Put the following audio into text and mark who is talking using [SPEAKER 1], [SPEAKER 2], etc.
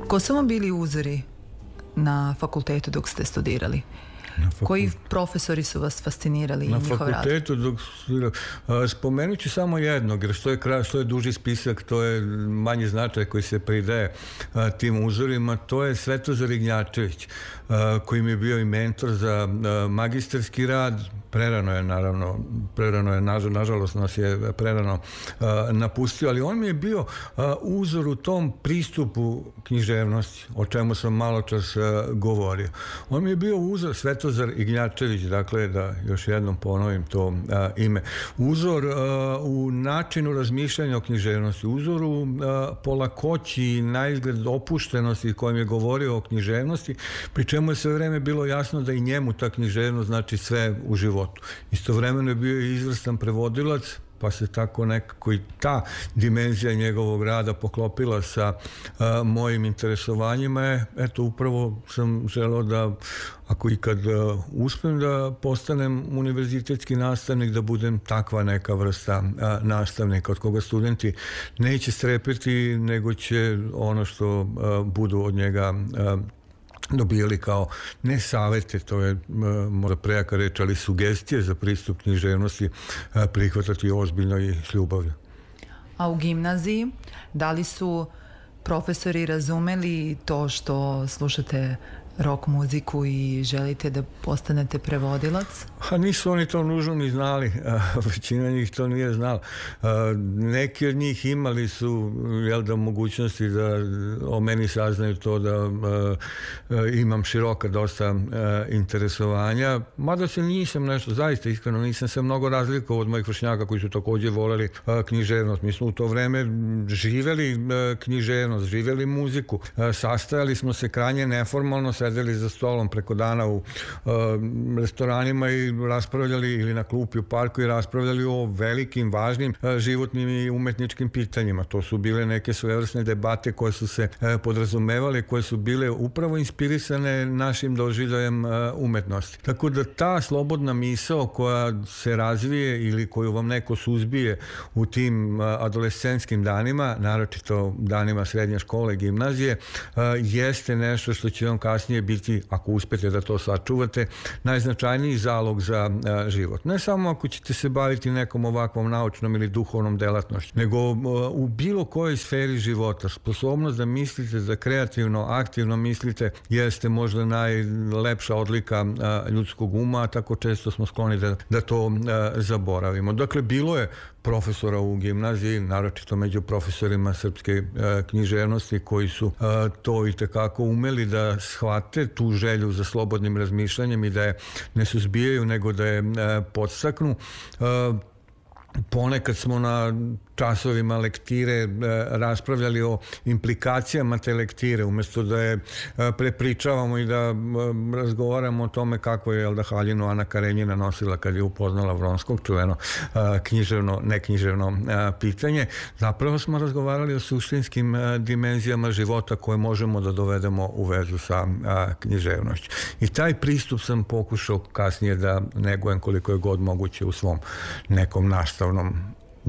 [SPEAKER 1] Ko su vam bili uzori na fakultetu dok ste studirali? Koji profesori su vas fascinirali i njihov rad?
[SPEAKER 2] Na fakultetu dok studirali. Spomenut ću samo jednog, jer što je duži spisak, to je manji značaj koji se pridaje tim uzorima. To je Svetozar Ignjačević, koji mi je bio i mentor za magistarski rad. Prerano je, nažalost nas je prerano napustio, ali on mi je bio uzor u tom pristupu književnosti, o čemu sam malo čas govorio. On mi je bio uzor, Svetozar Ignjačević, dakle, da još jednom ponovim to ime, uzor u načinu razmišljanja o književnosti, uzor u polakoći i naizgled opuštenosti kojim je govorio o književnosti, pri čemu je sve vreme bilo jasno da i njemu ta književnost znači sve u životu. Istovremeno je bio i izvrstan prevodilac, pa se tako nekako i ta dimenzija njegovog rada poklopila sa mojim interesovanjima. Eto, upravo sam želeo da, ako ikad uspem da postanem univerzitetski nastavnik, da budem takva neka vrsta nastavnika od koga studenti neće strepiti, nego će ono što budu od njega dobijali kao ne savete, to je možda prejaka reč, ali sugestije za pristup književnosti prihvatati ozbiljno i s ljubavlju.
[SPEAKER 1] A u gimnaziji, da li su profesori razumeli to što slušate rock muziku i želite da postanete prevodilac?
[SPEAKER 2] Nisu oni to nužno ni znali, većina njih to nije znala. Neki od njih imali su mogućnosti da o meni saznaju to da imam široka dosta interesovanja, mada se nisam nešto, zaista iskreno nisam se mnogo razlikovao od mojih vršnjaka koji su također voleli književnost. Mi smo u to vreme živeli književnost, živeli muziku, sastajali smo se krajnje neformalno, sedeli za stolom preko dana u restoranima i raspravljali, ili na klupi u parku i raspravljali o velikim, važnim životnim i umetničkim pitanjima. To su bile neke svojevrsne debate koje su se podrazumevale, koje su bile upravo inspirisane našim doživljajem umetnosti. Tako da ta slobodna misao koja se razvije ili koju vam neko suzbije u tim adolescentskim danima, naročito danima srednje škole, gimnazije, jeste nešto što će vam kasnije biti, ako uspete da to sačuvate, najznačajniji zalog za život. Ne samo ako ćete se baviti nekom ovakvom naučnom ili duhovnom delatnošću, nego u bilo kojoj sferi života. Sposobnost da mislite, da kreativno, aktivno mislite, jeste možda najlepša odlika ljudskog uma, a tako često smo skloni da to zaboravimo. Dakle, bilo je profesora u gimnaziji, naročito među profesorima srpske književnosti, koji su to i tekako umeli da shvate tu želju za slobodnim razmišljanjem i da je ne suzbijaju, nego da je podstaknu. Ponekad smo na časovima lektire raspravljali o implikacijama te lektire, umjesto da je prepričavamo i da razgovaramo o tome kako je Haljinu Ana Karenjina nosila kad je upoznala Vronskog, čuveno neknjiževno pitanje. Zapravo smo razgovarali o suštinskim dimenzijama života koje možemo da dovedemo u vezu sa književnošću. I taj pristup sam pokušao kasnije da negujem koliko je god moguće u svom nekom nastavnom